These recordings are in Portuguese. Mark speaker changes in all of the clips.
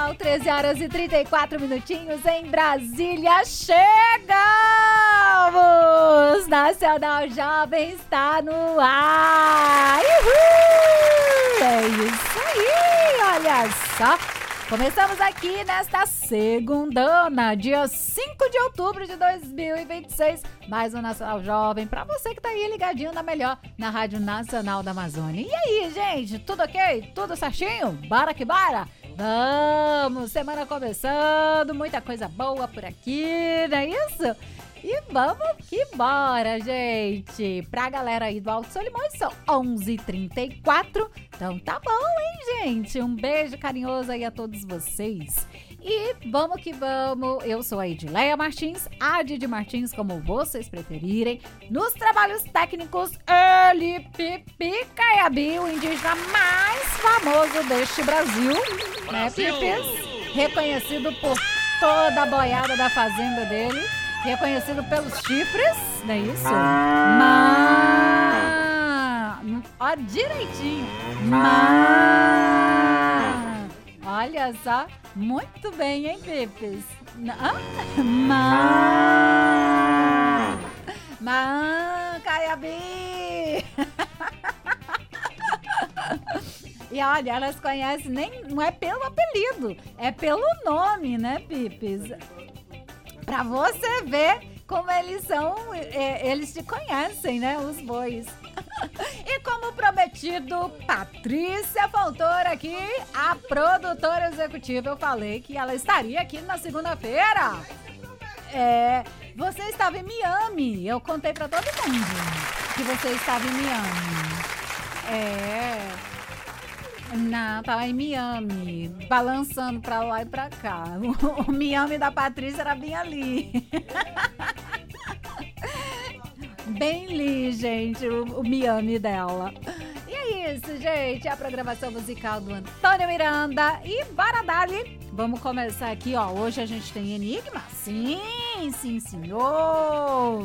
Speaker 1: Nacional, 13 horas e 34 minutinhos em Brasília. Chegamos! Nacional Jovem está no ar! Uhul! É isso aí, olha só. Começamos aqui nesta segundona, dia 5 de outubro de 2026, mais um Nacional Jovem, pra você que tá aí ligadinho na melhor, na Rádio Nacional da Amazônia. E aí, gente, tudo ok? Tudo certinho? Bora que bora? Vamos! Semana começando, muita coisa boa por aqui, não é isso? E vamos que bora, gente! Pra galera aí do Alto Solimões, são 11h34. Então tá bom, hein, gente? Um beijo carinhoso aí a todos vocês. E vamos que vamos. Eu sou a Edileia Martins, a Didi Martins, como vocês preferirem. Nos trabalhos técnicos, ele, Pipi Caiabi, o indígena mais famoso deste Brasil. Né, Pipis? Reconhecido por toda a boiada da fazenda dele. Reconhecido pelos chifres, não é isso? Ó, direitinho. Olha só, muito bem, hein, Pipis? Caiabi! E olha, elas conhecem, não é pelo apelido, é pelo nome, né, Pipis? Pra você ver como eles são, eles te conhecem, né, os bois. E como prometido, Patrícia Fontoura aqui, a produtora executiva. Eu falei que ela estaria aqui na segunda-feira. Você estava em Miami. Eu contei pra todo mundo que você estava em Miami. Não, tava em Miami, balançando pra lá e pra cá. O Miami da Patrícia era bem ali. Bem ali, gente, o Miami dela. E é isso, gente, a programação musical do Antônio Miranda. E bora dali. Vamos começar aqui, ó. Hoje a gente tem Enigma. Sim, senhor.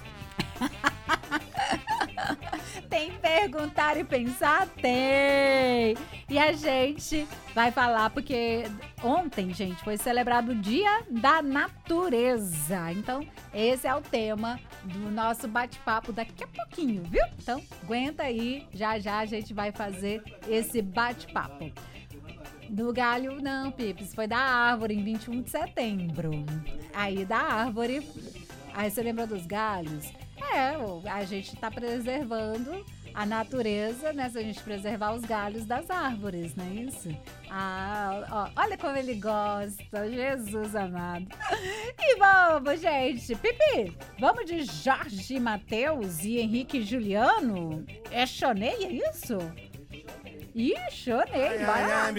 Speaker 1: Tem perguntar e pensar? Tem! E a gente vai falar, porque ontem, gente, foi celebrado o Dia da Natureza. Então, esse é o tema do nosso bate-papo daqui a pouquinho, viu? Então, aguenta aí, já já a gente vai fazer esse bate-papo. Do galho, não, Pips, foi da árvore em 21 de setembro. Aí da árvore, aí você lembra dos galhos? A gente tá preservando a natureza, né? Se a gente preservar os galhos das árvores, não é isso? Olha como ele gosta, Jesus amado. E vamos, gente. Pipi, vamos de Jorge Mateus e Henrique Juliano? É Chonei, é isso? Ih, Chonei, bora lá.